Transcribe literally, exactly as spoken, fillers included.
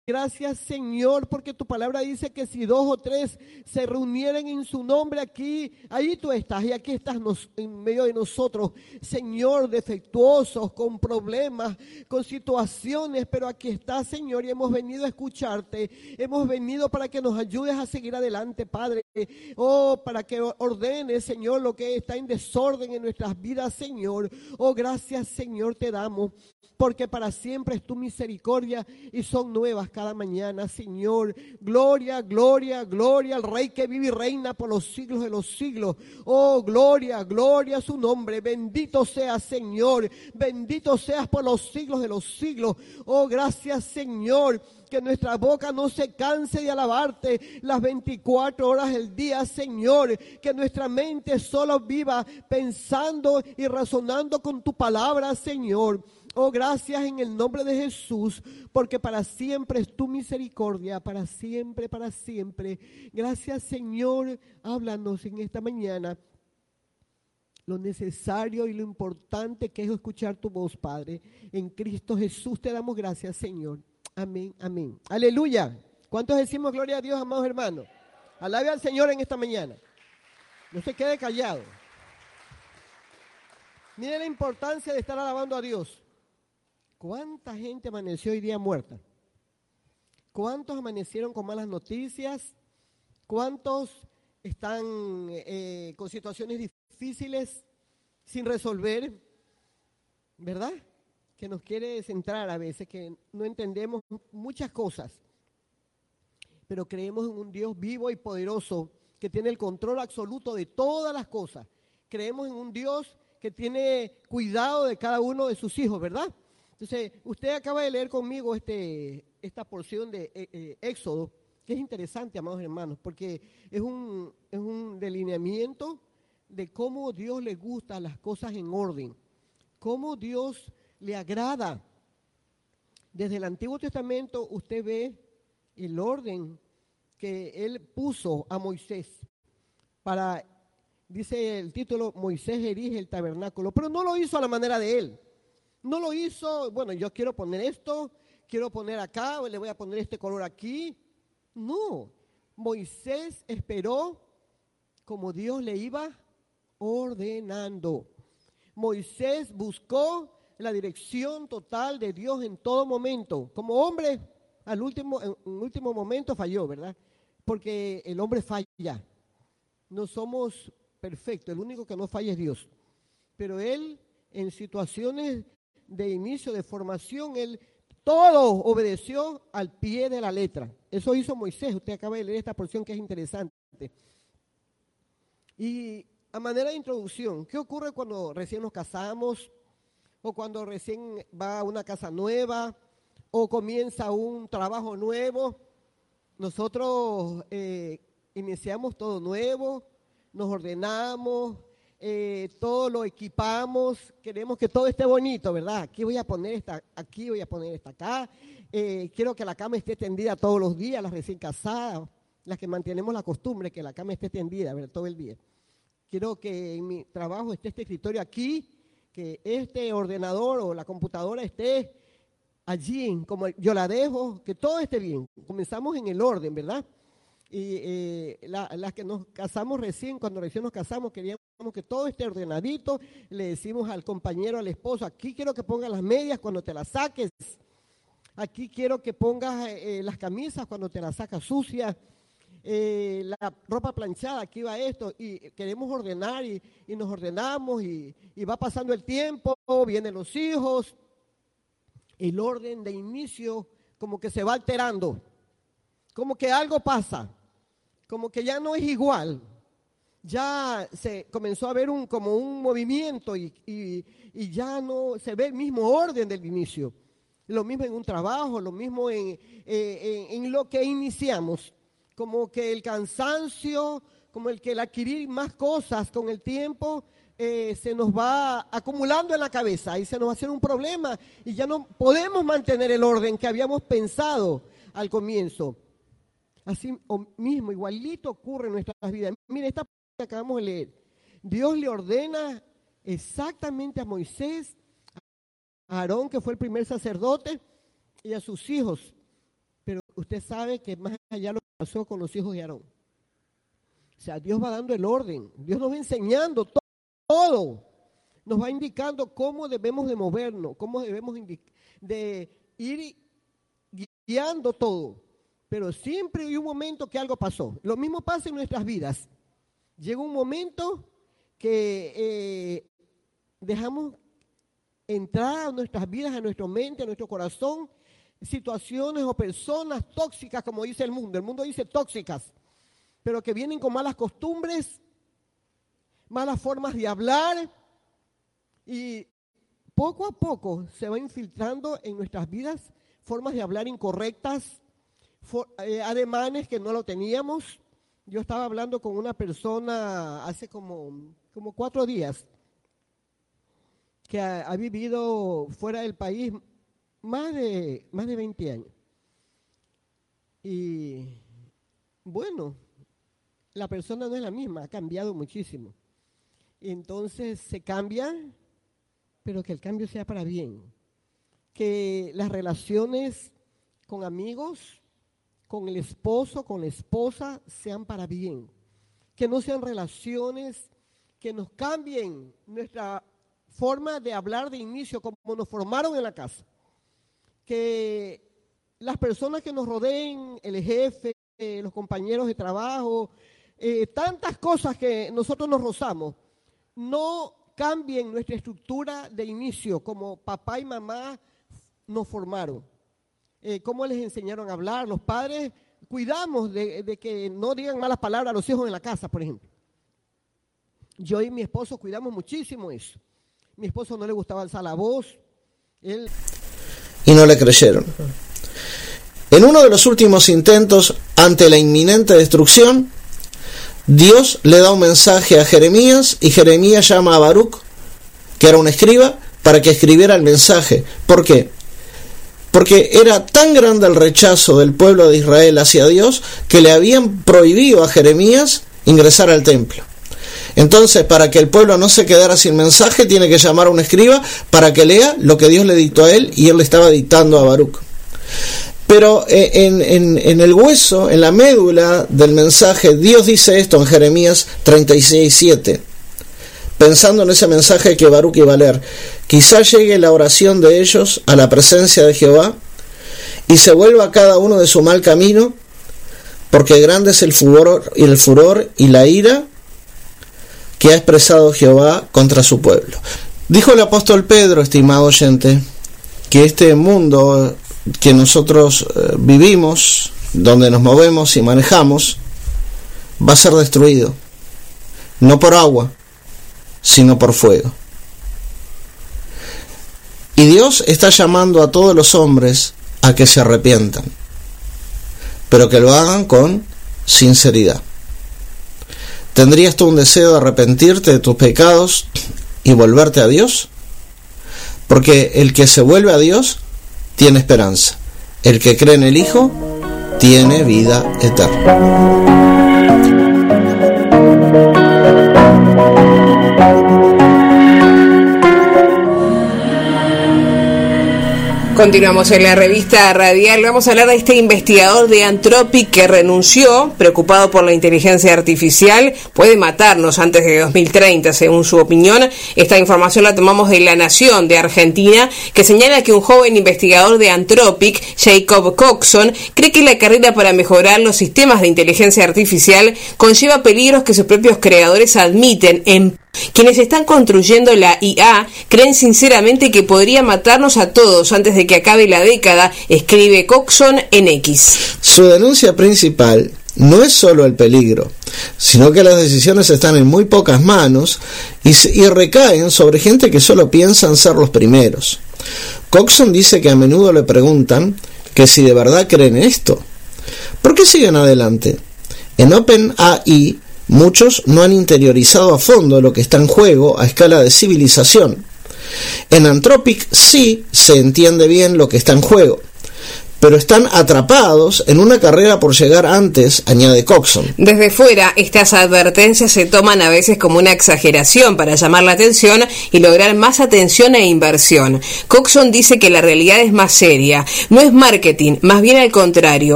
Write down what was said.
Gracias, Señor, porque tu palabra dice que si dos o tres se reunieren en su nombre aquí, ahí tú estás y aquí estás nos, en medio de nosotros, Señor, defectuosos, con problemas, con situaciones, pero aquí estás, Señor, y hemos venido a escucharte, hemos venido para que nos ayudes a seguir adelante, Padre, oh, para que ordenes, Señor, lo que está en desorden en nuestras vidas, Señor, oh, gracias, Señor, te damos, porque para siempre es tu misericordia y son nuevas cada mañana, Señor. Gloria, gloria, gloria al Rey que vive y reina por los siglos de los siglos. Oh, gloria, gloria a su nombre. Bendito seas, Señor. Bendito seas por los siglos de los siglos. Oh, gracias, Señor. Que nuestra boca no se canse de alabarte las veinticuatro horas del día, Señor. Que nuestra mente solo viva pensando y razonando con tu palabra, Señor. Oh, gracias en el nombre de Jesús, porque para siempre es tu misericordia, para siempre, para siempre. Gracias, Señor, háblanos en esta mañana lo necesario y lo importante que es escuchar tu voz, Padre. En Cristo Jesús te damos gracias, Señor. Amén, amén. Aleluya. ¿Cuántos decimos gloria a Dios, amados hermanos? Alabe al Señor en esta mañana. No se quede callado. Mire la importancia de estar alabando a Dios. ¿Cuánta gente amaneció hoy día muerta? ¿Cuántos amanecieron con malas noticias? ¿Cuántos están eh, con situaciones difíciles sin resolver? ¿Verdad? Que nos quiere centrar a veces, que no entendemos muchas cosas, pero creemos en un Dios vivo y poderoso que tiene el control absoluto de todas las cosas. Creemos en un Dios que tiene cuidado de cada uno de sus hijos, ¿verdad? Entonces, usted acaba de leer conmigo este, esta porción de eh, eh, Éxodo, que es interesante, amados hermanos, porque es un, es un delineamiento de cómo Dios le gusta las cosas en orden, cómo Dios le agrada. Desde el Antiguo Testamento usted ve el orden que Él puso a Moisés para, dice el título, Moisés erige el tabernáculo, pero no lo hizo a la manera de Él. No lo hizo, bueno, yo quiero poner esto, quiero poner acá, le voy a poner este color aquí. No, Moisés esperó como Dios le iba ordenando. Moisés buscó la dirección total de Dios en todo momento. Como hombre, al último, en último momento falló, ¿verdad? Porque el hombre falla. No somos perfectos, el único que no falla es Dios. Pero Él, en situaciones de inicio, de formación, Él todo obedeció al pie de la letra. Eso hizo Moisés. Usted acaba de leer esta porción que es interesante. Y a manera de introducción, ¿qué ocurre cuando recién nos casamos? O cuando recién va a una casa nueva, o comienza un trabajo nuevo. Nosotros eh, iniciamos todo nuevo, nos ordenamos, eh, todo lo equipamos, queremos que todo esté bonito, ¿verdad? Aquí voy a poner esta, aquí voy a poner esta acá, eh, quiero que la cama esté tendida todos los días, las recién casadas, las que mantenemos la costumbre que la cama esté tendida, ¿verdad? Todo el día. Quiero que en mi trabajo esté este escritorio aquí, que este ordenador o la computadora esté allí, como yo la dejo, que todo esté bien. Comenzamos en el orden, ¿verdad? Y eh, la, las que nos casamos recién, cuando recién nos casamos, queríamos que todo esté ordenadito. Le decimos al compañero, al esposo, aquí quiero que pongas las medias cuando te las saques. Aquí quiero que pongas eh, las camisas cuando te las sacas sucias. Eh, la ropa planchada, aquí va esto, y queremos ordenar y, y nos ordenamos y, y va pasando el tiempo, vienen los hijos, el orden de inicio como que se va alterando, como que algo pasa, como que ya no es igual, ya se comenzó a ver un, como un movimiento y, y, y ya no se ve el mismo orden del inicio, lo mismo en un trabajo, lo mismo en, eh, en, en lo que iniciamos. Como que el cansancio, como el que el adquirir más cosas con el tiempo, eh, se nos va acumulando en la cabeza y se nos va a hacer un problema y ya no podemos mantener el orden que habíamos pensado al comienzo. Así mismo, igualito ocurre en nuestras vidas. Mire, esta parte que acabamos de leer. Dios le ordena exactamente a Moisés, a Aarón, que fue el primer sacerdote, y a sus hijos. usted sabe que más allá lo que pasó con los hijos de Aarón. O sea, Dios va dando el orden, Dios nos va enseñando to- todo, nos va indicando cómo debemos de movernos, cómo debemos de ir guiando todo. Pero siempre hay un momento que algo pasó. Lo mismo pasa en nuestras vidas. Llega un momento que eh, dejamos entrar a nuestras vidas, a nuestra mente, a nuestro corazón, situaciones o personas tóxicas, como dice el mundo. El mundo dice tóxicas, pero que vienen con malas costumbres, malas formas de hablar, y poco a poco se va infiltrando en nuestras vidas formas de hablar incorrectas, for, eh, ademanes que no lo teníamos. Yo estaba hablando con una persona hace como, como cuatro días que ha, ha vivido fuera del país más de, más de veinte años. Y bueno, la persona no es la misma, ha cambiado muchísimo. Y entonces se cambia, pero que el cambio sea para bien. Que las relaciones con amigos, con el esposo, con la esposa, sean para bien. Que no sean relaciones que nos cambien nuestra forma de hablar de inicio, como nos formaron en la casa. Que las personas que nos rodeen, el jefe, eh, los compañeros de trabajo, eh, tantas cosas que nosotros nos rozamos, no cambien nuestra estructura de inicio, como papá y mamá nos formaron. Eh, cómo les enseñaron a hablar. Los padres cuidamos de, de que no digan malas palabras a los hijos en la casa, por ejemplo. Yo y mi esposo cuidamos muchísimo eso. Mi esposo no le gustaba alzar la voz. Él... Y no le creyeron. En uno de los últimos intentos ante la inminente destrucción, Dios le da un mensaje a Jeremías y Jeremías llama a Baruc, que era un escriba, para que escribiera el mensaje. ¿Por qué? Porque era tan grande el rechazo del pueblo de Israel hacia Dios que le habían prohibido a Jeremías ingresar al templo. Entonces, para que el pueblo no se quedara sin mensaje, tiene que llamar a un escriba para que lea lo que Dios le dictó a él, y él le estaba dictando a Baruc. Pero en, en, en el hueso, en la médula del mensaje, Dios dice esto en Jeremías treinta y seis, siete. Pensando en ese mensaje que Baruc iba a leer: quizá llegue la oración de ellos a la presencia de Jehová y se vuelva cada uno de su mal camino, porque grande es el furor y el furor y la ira que ha expresado Jehová contra su pueblo. Dijo el apóstol Pedro, estimado oyente, que este mundo que nosotros eh, vivimos, donde nos movemos y manejamos, va a ser destruido, no por agua, sino por fuego. Y Dios está llamando a todos los hombres a que se arrepientan, pero que lo hagan con sinceridad. ¿Tendrías tú un deseo de arrepentirte de tus pecados y volverte a Dios? Porque el que se vuelve a Dios tiene esperanza. El que cree en el Hijo tiene vida eterna. Continuamos en la revista radial. Vamos a hablar de este investigador de Anthropic que renunció, preocupado por la inteligencia artificial. Puede matarnos antes de dos mil treinta, según su opinión. Esta información la tomamos de La Nación de Argentina, que señala que un joven investigador de Anthropic, Jacob Coxon, cree que la carrera para mejorar los sistemas de inteligencia artificial conlleva peligros que sus propios creadores admiten. En Quienes están construyendo la I A creen sinceramente que podría matarnos a todos antes de que acabe la década, escribe Coxon en X. Su denuncia principal no es solo el peligro, sino que las decisiones están en muy pocas manos y, y recaen sobre gente que solo piensan ser los primeros. Coxon dice que a menudo le preguntan que si de verdad creen esto. ¿Por qué siguen adelante? En OpenAI muchos no han interiorizado a fondo lo que está en juego a escala de civilización. En Anthropic sí se entiende bien lo que está en juego, pero están atrapados en una carrera por llegar antes, añade Coxon. Desde fuera, estas advertencias se toman a veces como una exageración para llamar la atención y lograr más atención e inversión. Coxon dice que la realidad es más seria. No es marketing, más bien al contrario.